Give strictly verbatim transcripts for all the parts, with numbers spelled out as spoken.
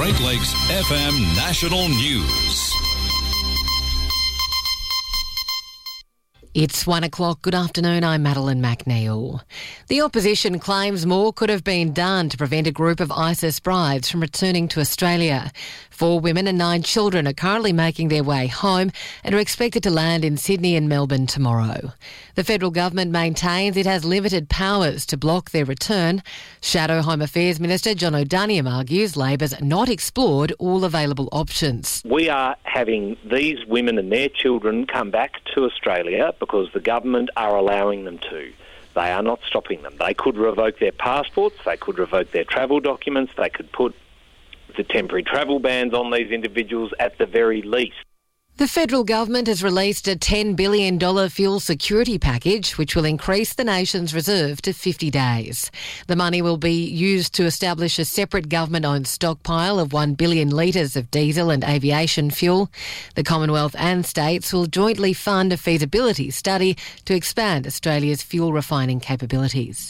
Great Lakes F M National News. It's one o'clock. Good afternoon. I'm Madeline McNeil. The opposition claims more could have been done to prevent a group of ISIS brides from returning to Australia. Four women and nine children are currently making their way home and are expected to land in Sydney and Melbourne tomorrow. The federal government maintains it has limited powers to block their return. Shadow Home Affairs Minister John O'Daniel argues Labor's not explored all available options. We are having these women and their children come back to Australia because the government are allowing them to. They are not stopping them. They could revoke their passports, they could revoke their travel documents, they could put the temporary travel bans on these individuals at the very least. The federal government has released a ten billion dollars fuel security package which will increase the nation's reserve to fifty days. The money will be used to establish a separate government-owned stockpile of one billion litres of diesel and aviation fuel. The Commonwealth and states will jointly fund a feasibility study to expand Australia's fuel refining capabilities.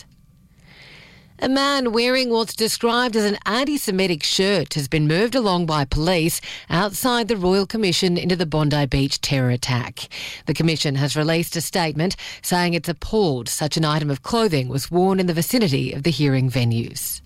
A man wearing what's described as an anti-Semitic shirt has been moved along by police outside the Royal Commission into the Bondi Beach terror attack. The Commission has released a statement saying it's appalled such an item of clothing was worn in the vicinity of the hearing venues.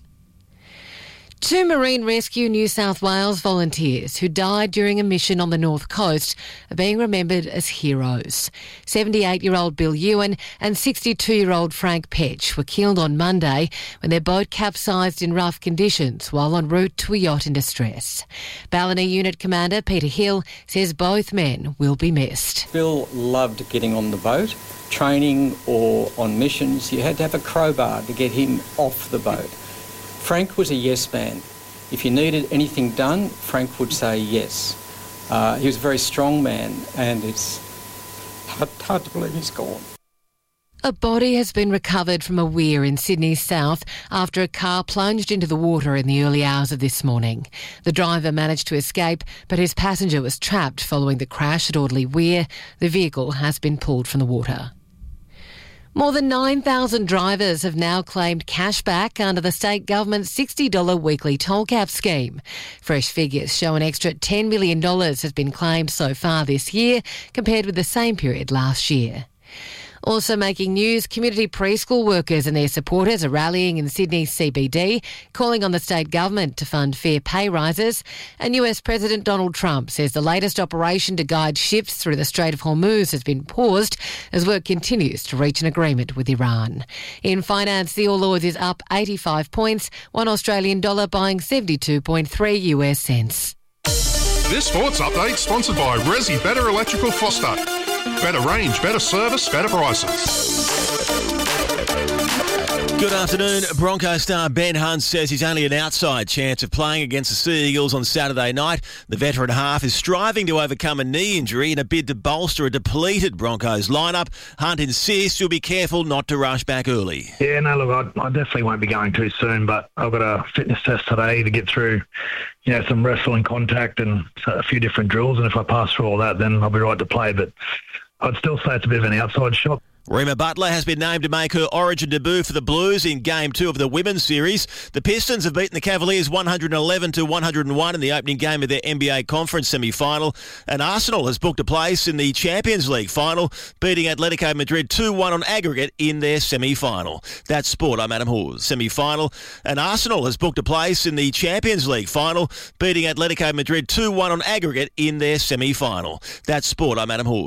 Two Marine Rescue New South Wales volunteers who died during a mission on the North Coast are being remembered as heroes. seventy-eight-year-old Bill Ewan and sixty-two-year-old Frank Petch were killed on Monday when their boat capsized in rough conditions while en route to a yacht in distress. Ballina Unit Commander Peter Hill says both men will be missed. Bill loved getting on the boat. Training or on missions, you had to have a crowbar to get him off the boat. Frank was a yes man. If you needed anything done, Frank would say yes. Uh, he was a very strong man, and it's hard, hard to believe he's gone. A body has been recovered from a weir in Sydney's south after a car plunged into the water in the early hours of this morning. The driver managed to escape, but his passenger was trapped following the crash at Audley Weir. The vehicle has been pulled from the water. More than nine thousand drivers have now claimed cash back under the state government's sixty dollars weekly toll cap scheme. Fresh figures show an extra ten million dollars has been claimed so far this year compared with the same period last year. Also making news, community preschool workers and their supporters are rallying in Sydney's C B D, calling on the state government to fund fair pay rises. And U S President Donald Trump says the latest operation to guide ships through the Strait of Hormuz has been paused as work continues to reach an agreement with Iran. In finance, the All Ords is up eighty-five points, one Australian dollar buying seventy-two point three U S cents. This sports update sponsored by Resi Better Electrical Foster. Better range, better service, better prices. Good afternoon. Broncos star Ben Hunt says he's only an outside chance of playing against the Sea Eagles on Saturday night. The veteran half is striving to overcome a knee injury in a bid to bolster a depleted Broncos lineup. Hunt insists you'll be careful not to rush back early. Yeah, no, look, I, I definitely won't be going too soon, but I've got a fitness test today to get through, you know, some wrestling contact and a few different drills, and if I pass through all that, then I'll be right to play, but I'd still say it's a bit of an outside shot. Rima Butler has been named to make her Origin debut for the Blues in Game two of the Women's Series. The Pistons have beaten the Cavaliers one eleven to one oh one in the opening game of their N B A Conference semi-final. And Arsenal has booked a place in the Champions League final, beating Atletico Madrid two one on aggregate in their semi-final. That's sport. I'm Adam Hawes. Semi-final. And Arsenal has booked a place in the Champions League final, beating Atletico Madrid two one on aggregate in their semi-final. That's sport. I'm Adam Hawes.